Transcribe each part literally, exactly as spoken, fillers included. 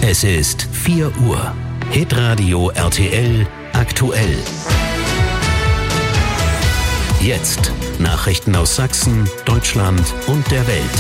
Es ist vier Uhr. Hitradio R T L aktuell. Jetzt Nachrichten aus Sachsen, Deutschland und der Welt.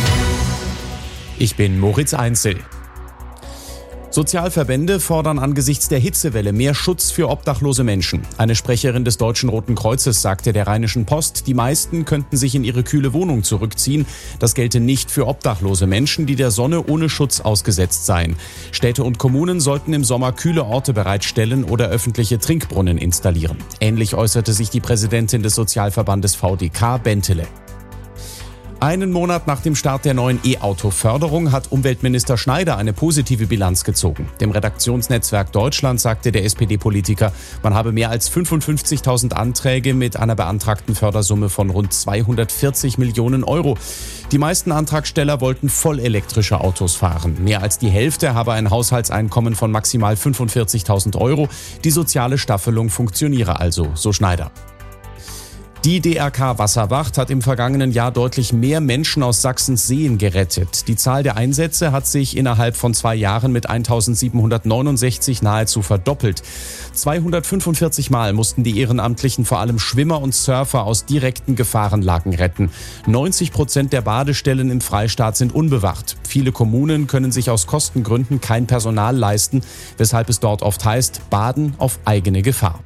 Ich bin Moritz Einzel. Sozialverbände fordern angesichts der Hitzewelle mehr Schutz für obdachlose Menschen. Eine Sprecherin des Deutschen Roten Kreuzes sagte der Rheinischen Post, die meisten könnten sich in ihre kühle Wohnung zurückziehen. Das gelte nicht für obdachlose Menschen, die der Sonne ohne Schutz ausgesetzt seien. Städte und Kommunen sollten im Sommer kühle Orte bereitstellen oder öffentliche Trinkbrunnen installieren. Ähnlich äußerte sich die Präsidentin des Sozialverbandes V D K, Bentele. Einen Monat nach dem Start der neuen E-Auto-Förderung hat Umweltminister Schneider eine positive Bilanz gezogen. Dem Redaktionsnetzwerk Deutschland sagte der S P D-Politiker, man habe mehr als fünfundfünfzigtausend Anträge mit einer beantragten Fördersumme von rund zweihundertvierzig Millionen Euro. Die meisten Antragsteller wollten vollelektrische Autos fahren. Mehr als die Hälfte habe ein Haushaltseinkommen von maximal fünfundvierzigtausend Euro. Die soziale Staffelung funktioniere also, so Schneider. Die D R K Wasserwacht hat im vergangenen Jahr deutlich mehr Menschen aus Sachsens Seen gerettet. Die Zahl der Einsätze hat sich innerhalb von zwei Jahren mit eintausendsiebenhundertneunundsechzig nahezu verdoppelt. zweihundertfünfundvierzig Mal mussten die Ehrenamtlichen vor allem Schwimmer und Surfer aus direkten Gefahrenlagen retten. neunzig Prozent der Badestellen im Freistaat sind unbewacht. Viele Kommunen können sich aus Kostengründen kein Personal leisten, weshalb es dort oft heißt, Baden auf eigene Gefahr.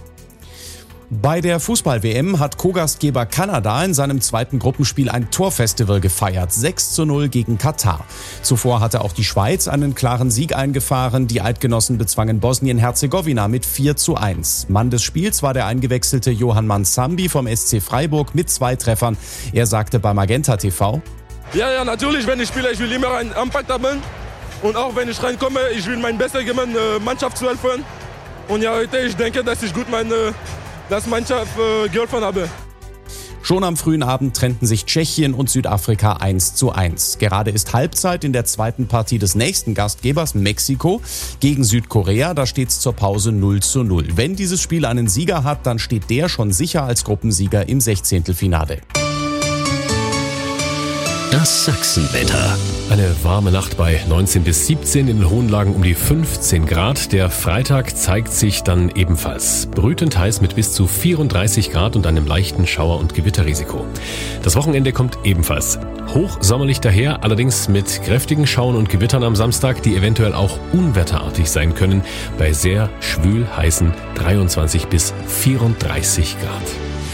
Bei der Fußball-W M hat Co-Gastgeber Kanada in seinem zweiten Gruppenspiel ein Torfestival gefeiert, sechs zu null gegen Katar. Zuvor hatte auch die Schweiz einen klaren Sieg eingefahren, die Eidgenossen bezwangen Bosnien-Herzegowina mit vier zu eins. Mann des Spiels war der eingewechselte Johann Mansambi vom S C Freiburg mit zwei Treffern. Er sagte bei Magenta T V: Ja, ja, natürlich, wenn ich spiele, ich will immer ein Impact haben. Und auch wenn ich reinkomme, ich will mein Bestes geben, Mannschaft zu helfen. Und ja, heute, ich denke, dass ich gut meine das Mannschaft äh, geholfen habe. Schon am frühen Abend trennten sich Tschechien und Südafrika eins zu eins. Gerade ist Halbzeit in der zweiten Partie des nächsten Gastgebers Mexiko gegen Südkorea. Da steht es zur Pause null zu null. Wenn dieses Spiel einen Sieger hat, dann steht der schon sicher als Gruppensieger im Sechzehntelfinale. Das Sachsenwetter. Eine warme Nacht bei neunzehn bis siebzehn, in den hohen Lagen um die fünfzehn Grad. Der Freitag zeigt sich dann ebenfalls brütend heiß mit bis zu vierunddreißig Grad und einem leichten Schauer- und Gewitterrisiko. Das Wochenende kommt ebenfalls hochsommerlich daher, allerdings mit kräftigen Schauern und Gewittern am Samstag, die eventuell auch unwetterartig sein können, bei sehr schwül heißen dreiundzwanzig bis vierunddreißig Grad.